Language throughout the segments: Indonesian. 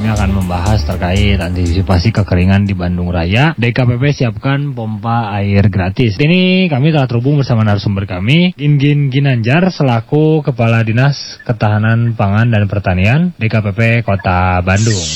Kami akan membahas terkait antisipasi kekeringan di Bandung Raya. DKPP siapkan pompa air gratis. Ini kami telah terhubung bersama narasumber kami, Gingin Ginanjar selaku Kepala Dinas Ketahanan Pangan dan Pertanian DKPP Kota Bandung.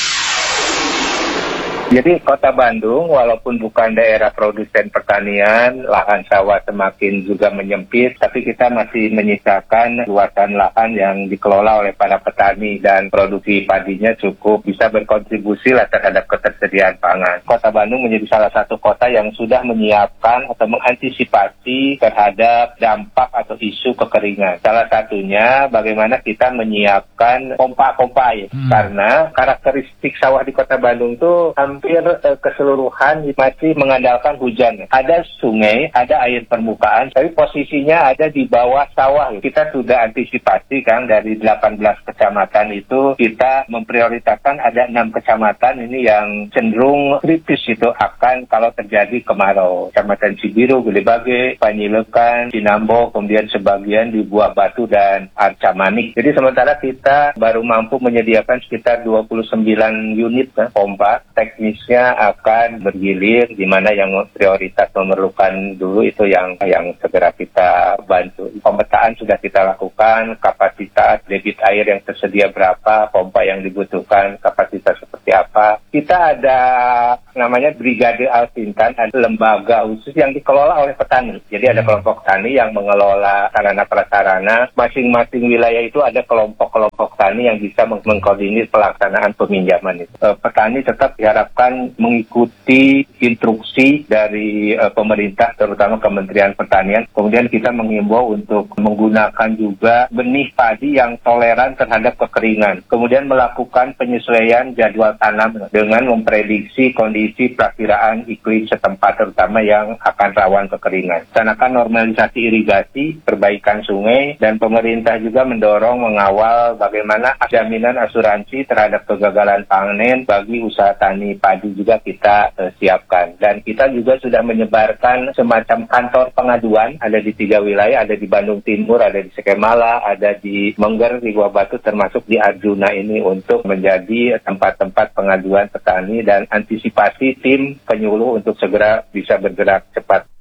Jadi Kota Bandung walaupun bukan daerah produsen pertanian, lahan sawah semakin juga menyempit, tapi kita masih menyisakan luasan lahan yang dikelola oleh para petani dan produksi padinya cukup bisa berkontribusi lah terhadap ketersediaan pangan. Kota Bandung menjadi salah satu kota yang sudah menyiapkan atau mengantisipasi terhadap dampak atau isu kekeringan. Salah satunya bagaimana kita menyiapkan pompa-pompa air. Karena karakteristik sawah di Kota Bandung itu hampir keseluruhan masih mengandalkan hujan. Ada sungai, ada air permukaan, tapi posisinya ada di bawah sawah. Kita sudah antisipasi kan dari 18 kecamatan itu kita memprioritaskan ada 6 kecamatan ini yang cenderung kritis itu akan kalau terjadi kemarau. Kecamatan Cibiru, Gedebage, Panyilekan, Cinambo, kemudian sebagian di Buah Batu dan Arca Manik. Jadi sementara kita baru mampu menyediakan sekitar 29 unit pompa. Teknisnya akan bergilir di mana yang prioritas memerlukan dulu itu yang segera kita bantu. Pemetaan sudah kita lakukan, kapasitas debit air yang tersedia berapa, pompa yang dibutuhkan, kapasitas seperti apa. Kita ada namanya Brigade Alsintan, ada lembaga khusus yang dikelola oleh petani. Jadi ada kelompok tani yang mengelola sarana prasarana. Masing-masing wilayah itu ada kelompok-kelompok tani yang bisa mengkoordinir pelaksanaan peminjaman itu. Petani tetap diharapkan mengikuti instruksi dari pemerintah, terutama Kementerian Pertanian. Kemudian kita menghimbau untuk menggunakan juga benih padi yang toleran terhadap kekeringan. Kemudian melakukan penyesuaian jadwal tanam dengan memprediksi kondisi perakiraan iklim setempat, terutama yang akan rawan kekeringan. Rencanakan normalisasi irigasi, perbaikan sungai, dan pemerintah juga mendorong mengawal bagaimana jaminan asuransi terhadap kegagalan panen bagi usaha tani padi juga kita siapkan. Dan kita juga sudah menyebarkan semacam kantor pengaduan, ada di 3 wilayah, ada di Bandung Timur, ada di Sekemala, ada di Mengger, di Buah Batu, termasuk di Arjuna ini untuk menjadi tempat-tempat pengaduan petani dan antisipasi tim penyuluh untuk segera bisa bergerak cepat.